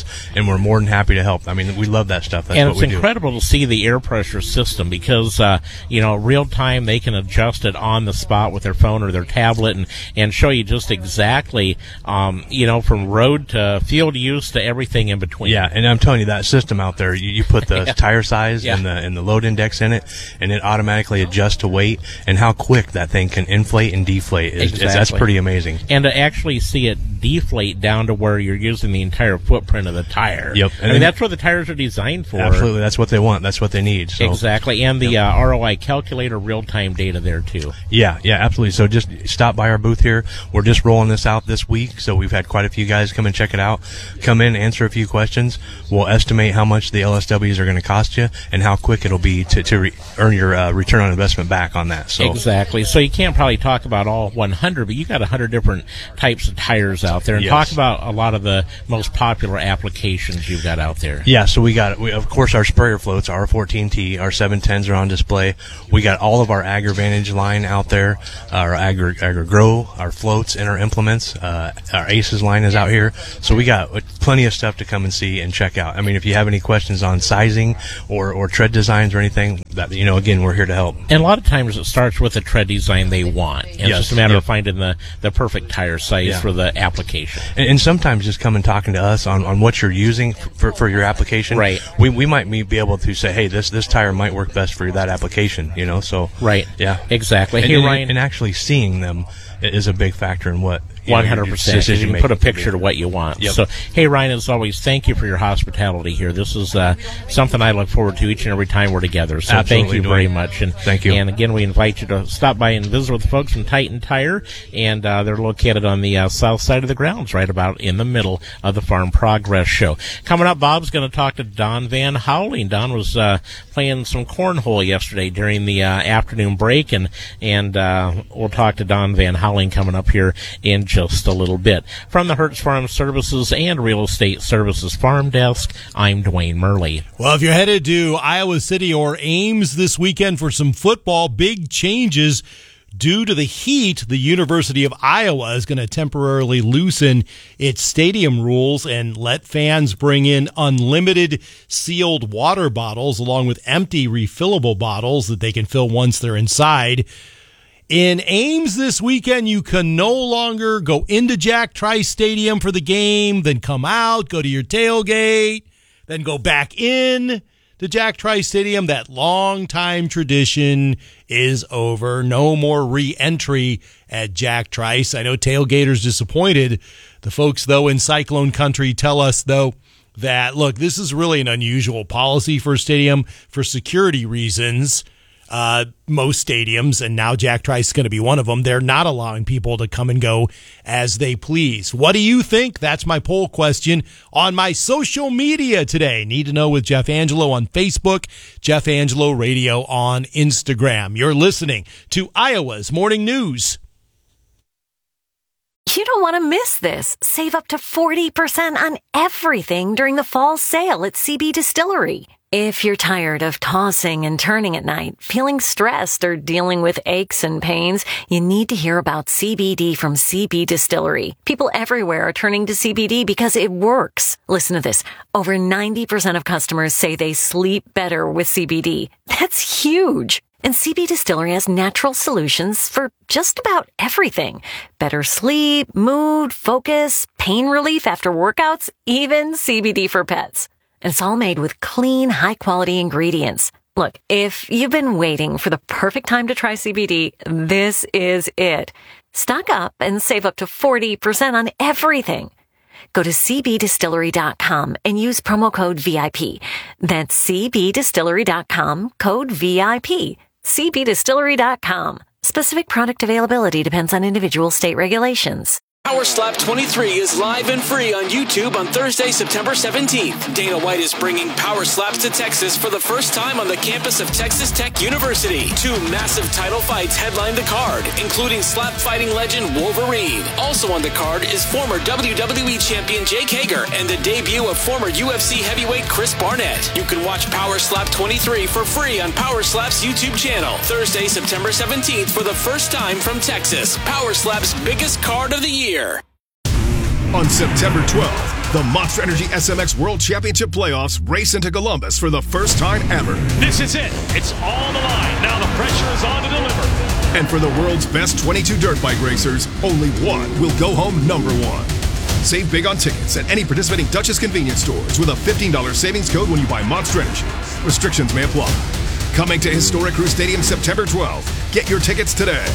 and we're more than happy to help. I mean, we love that stuff. That's and what it's we do. incredible to see the air pressure system because, uh, you know, real time they can adjust it on the spot with their phone or their tablet and, and show you just exactly, um, you know, from road to field use to everything in between. Yeah, and I'm telling you, that system out there, you, you put the Yeah. tire size Yeah. and the and the load index in it, and it automatically adjusts to weight, and how quick that thing can inflate and deflate is, is that's Exactly. pretty amazing. And to actually see it deflate down to where you're using the entire footprint of the tire. Yep. I mean, that's what the tires are designed for. Absolutely, that's what they want. That's what they need. So. Exactly. And the uh, R O I calculator real-time data there, too. Yeah, yeah, absolutely. So just stop by our booth here. We're just rolling this out this week, so we've had quite a few guys come and check it out. Come in, answer a few questions. We'll estimate how much the L S Ws are going to cost you and how quick it'll be to, to re- earn your uh, return on investment back on that. So Exactly. So you can't probably talk about all one hundred, but you got one hundred different types of tires out there. And Yes. talk about a lot of the most popular applications you've got out there. Yeah, so we got, we, of course, our sprayer floats, our fourteen T, our seven tens are on display. We got all of our AgriVantage line out there, our Agri, AgriGrow, our floats and our implements. Uh, our ACES line is out here. So we got plenty of stuff to come and see and check out. I mean, if you have any questions on sizing or, or tread designs or anything, that, you know, again, we're here to help. And a lot of times it starts with a tread design they want. And Yes. it's just a matter Yep. of finding the, the perfect tire size Yeah. for the application. And, and sometimes just come and talking to us on, on what you're using for, for your application. Right. We we might be able to say, hey, this this tire might work best for that application. You know. So. Right. Yeah. Exactly. And, Hey, and, Ryan. and actually seeing them is a big factor in what. you know, One your hundred percent. decision You can put a making will picture be. to what you want. Yep. So, hey, Ryan, as always, thank you for your hospitality here. This is uh, something I look forward to each and every time we're together. So, Absolutely, thank you Dwayne. very much. And Thank you. And again, we invite you to stop by and visit with the folks from Titan Tire, and uh, they're located on the uh, south side of the grounds, right about in the middle of the Farm Progress Show. Coming up, Bob's going to talk to Don Van Houweling. Don was uh, playing some cornhole yesterday during the uh, afternoon break, and and uh, we'll talk to Don Van Houweling coming up here in just a little bit. From the Hertz Farm Services and Real Estate Services Farm Desk, I'm Dwayne Murley. Well, if you're headed to Iowa City or Ames this weekend for some football, big changes due to the heat. The University of Iowa is going to temporarily loosen its stadium rules and let fans bring in unlimited sealed water bottles along with empty refillable bottles that they can fill once they're inside. In Ames this weekend, you can no longer go into Jack Trice Stadium for the game, then come out, go to your tailgate, then go back in to Jack Trice Stadium. That long-time tradition is over. No more re-entry at Jack Trice. I know tailgaters disappointed. The folks, though, in Cyclone Country tell us, though, that, look, this is really an unusual policy for a stadium for security reasons. Uh, most stadiums, and now Jack Trice is going to be one of them, they're not allowing people to come and go as they please. What do you think? That's my poll question on my social media today. Need to Know with Jeff Angelo on Facebook, Jeff Angelo Radio on Instagram. You're listening to Iowa's Morning News. You don't want to miss this. Save up to forty percent on everything during the fall sale at C B Distillery. If you're tired of tossing and turning at night, feeling stressed, or dealing with aches and pains, you need to hear about C B D from C B Distillery. People everywhere are turning to C B D because it works. Listen to this. Over ninety percent of customers say they sleep better with C B D. That's huge. And C B Distillery has natural solutions for just about everything. Better sleep, mood, focus, pain relief after workouts, even C B D for pets. And it's all made with clean, high-quality ingredients. Look, if you've been waiting for the perfect time to try C B D, this is it. Stock up and save up to forty percent on everything. Go to c b distillery dot com and use promo code V I P. That's c b distillery dot com, code V I P. c b distillery dot com. Specific product availability depends on individual state regulations. Power Slap twenty-three is live and free on YouTube on Thursday, September seventeenth. Dana White is bringing Power Slaps to Texas for the first time on the campus of Texas Tech University. Two massive title fights headline the card, including slap fighting legend Wolverine. Also on the card is former W W E champion Jake Hager and the debut of former U F C heavyweight Chris Barnett. You can watch Power Slap twenty-three for free on Power Slap's YouTube channel. Thursday, September seventeenth for the first time from Texas. Power Slap's biggest card of the year. On September twelfth, The Monster Energy S M X World Championship Playoffs race into Columbus for the first time ever. This is it. It's all on the line. Now the pressure is on to deliver. And for the world's best twenty-two dirt bike racers, only one will go home number one. Save big on tickets at any participating Dutchess convenience stores with a fifteen dollars savings code when you buy Monster Energy. Restrictions may apply. Coming to Historic Crew Stadium September twelfth. Get your tickets today.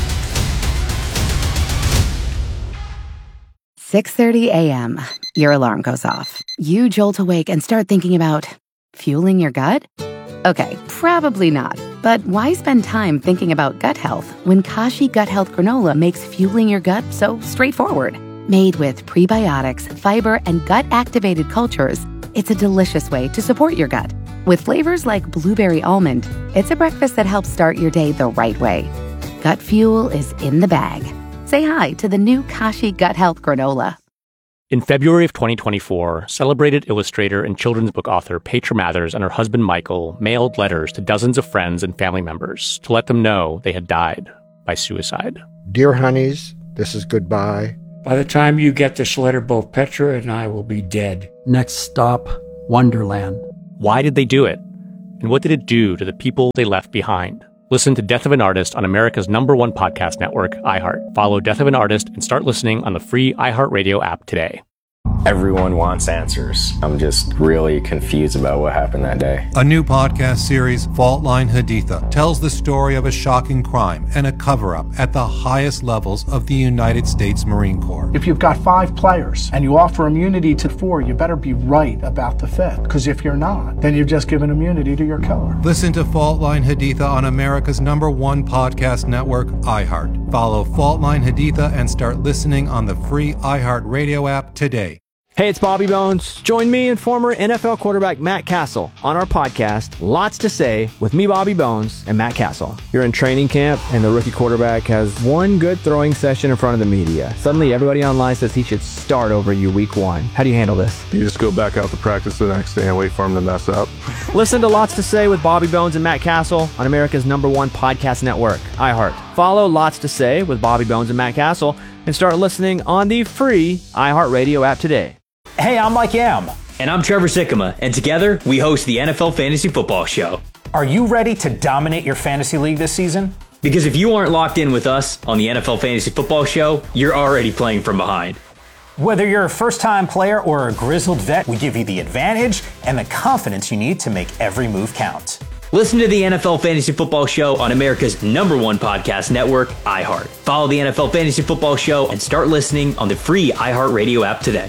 six thirty a.m. Your alarm goes off. You jolt awake and start thinking about fueling your gut? Okay, probably not. But why spend time thinking about gut health when Kashi Gut Health Granola makes fueling your gut so straightforward? Made with prebiotics, fiber, and gut-activated cultures, it's a delicious way to support your gut. With flavors like blueberry almond, it's a breakfast that helps start your day the right way. Gut fuel is in the bag. Say hi to the new Kashi Gut Health Granola. In February of twenty twenty-four, celebrated illustrator and children's book author Petra Mathers and her husband Michael mailed letters to dozens of friends and family members to let them know they had died by suicide. Dear honeys, this is goodbye. By the time you get this letter, both Petra and I will be dead. Next stop, Wonderland. Why did they do it? And what did it do to the people they left behind? Listen to Death of an Artist on America's number one podcast network, iHeart. Follow Death of an Artist and start listening on the free iHeartRadio app today. Everyone wants answers. I'm just really confused about what happened that day. A new podcast series, Fault Line Haditha, tells the story of a shocking crime and a cover-up at the highest levels of the United States Marine Corps. If you've got five players and you offer immunity to four, you better be right about the fifth. Because if you're not, then you've just given immunity to your killer. Listen to Fault Line Haditha on America's number one podcast network, iHeart. Follow Fault Line Haditha and start listening on the free iHeartRadio app today. Hey, it's Bobby Bones. Join me and former N F L quarterback Matt Castle on our podcast, Lots to Say, with me, Bobby Bones, and Matt Castle. You're in training camp, and the rookie quarterback has one good throwing session in front of the media. Suddenly, everybody online says he should start over you week one. How do you handle this? You just go back out to practice the next day and wait for him to mess up. Listen to Lots to Say with Bobby Bones and Matt Castle on America's number one podcast network, iHeart. Follow Lots to Say with Bobby Bones and Matt Castle and start listening on the free iHeartRadio app today. Hey, I'm Mike Yam. And I'm Trevor Sikkema, and together we host the N F L Fantasy Football Show. Are you ready to dominate your fantasy league this season? Because if you aren't locked in with us on the N F L Fantasy Football Show, you're already playing from behind. Whether you're a first-time player or a grizzled vet, we give you the advantage and the confidence you need to make every move count. Listen to the N F L Fantasy Football Show on America's number one podcast network, iHeart. Follow the N F L Fantasy Football Show and start listening on the free iHeartRadio app today.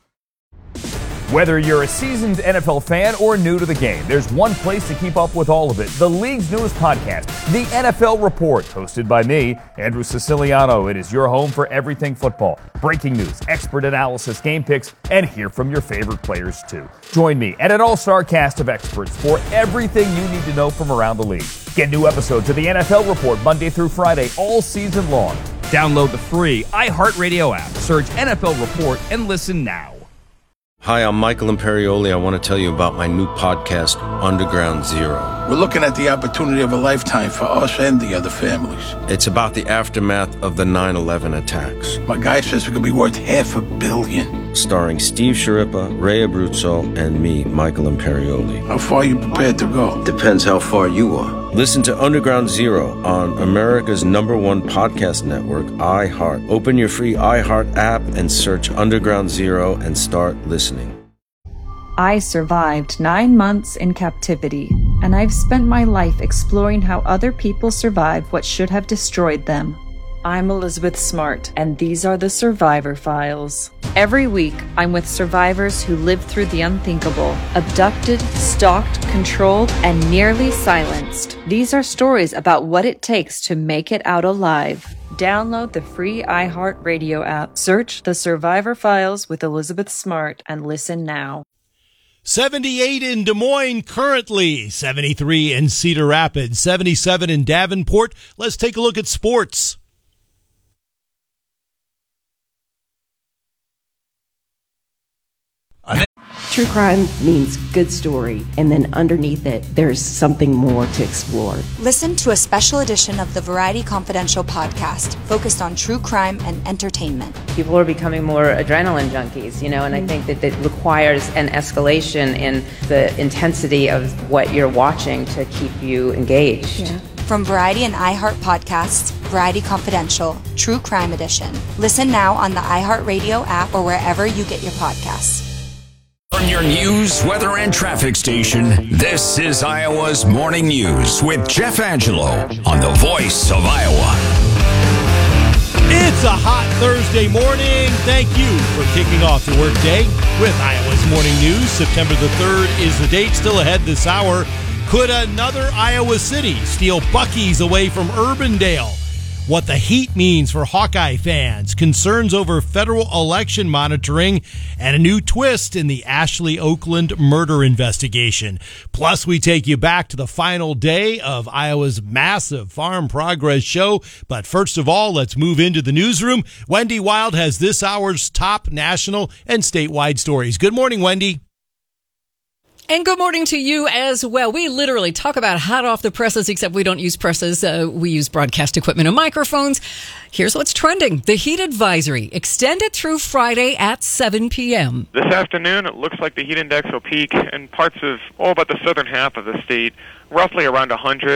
Whether you're a seasoned N F L fan or new to the game, there's one place to keep up with all of it. The league's newest podcast, The N F L Report, hosted by me, Andrew Siciliano. It is your home for everything football. Breaking news, expert analysis, game picks, and hear from your favorite players too. Join me and an all-star cast of experts for everything you need to know from around the league. Get new episodes of The N F L Report Monday through Friday all season long. Download the free iHeartRadio app, search N F L Report, and listen now. Hi, I'm Michael Imperioli. I want to tell you about my new podcast, Underground Zero. We're looking at the opportunity of a lifetime for us and the other families. It's about the aftermath of the nine eleven attacks. My guy says it could be worth half a billion. Starring Steve Sciarippa, Ray Abruzzo, and me, Michael Imperioli. How far are you prepared to go? Depends how far you are. Listen to Underground Zero on America's number one podcast network, iHeart. Open your free iHeart app and search Underground Zero and start listening. I survived nine months in captivity, and I've spent my life exploring how other people survived what should have destroyed them. I'm Elizabeth Smart, and these are the Survivor Files. Every week, I'm with survivors who lived through the unthinkable, abducted, stalked, controlled, and nearly silenced. These are stories about what it takes to make it out alive. Download the free iHeartRadio app, search The Survivor Files with Elizabeth Smart, and listen now. seventy-eight in Des Moines currently, seventy-three in Cedar Rapids, seventy-seven in Davenport. Let's take a look at sports. True crime means good story, and then underneath it, there's something more to explore. Listen to a special edition of the Variety Confidential podcast focused on true crime and entertainment. People are becoming more adrenaline junkies, you know, and I think that it requires an escalation in the intensity of what you're watching to keep you engaged. Yeah. From Variety and iHeart Podcasts, Variety Confidential, True Crime Edition. Listen now on the iHeartRadio app or wherever you get your podcasts. From your news, weather, and traffic station, this is Iowa's Morning News with Jeff Angelo on the Voice of Iowa. It's a hot Thursday morning. Thank you for kicking off your workday with Iowa's Morning News. September the third is the date. Still ahead this hour. Could another Iowa city steal Buc-ee's away from Urbandale? What the heat means for Hawkeye fans, concerns over federal election monitoring, and a new twist in the Ashley Oakland murder investigation. Plus, we take you back to the final day of Iowa's massive Farm Progress Show. But first of all, let's move into the newsroom. Wendy Wild has this hour's top national and statewide stories. Good morning, Wendy. And good morning to you as well. We literally talk about hot off the presses, except we don't use presses. Uh, we use broadcast equipment and microphones. Here's what's trending. The heat advisory extended through Friday at seven p.m. This afternoon, it looks like the heat index will peak in parts of, oh, about the southern half of the state, roughly around one hundred.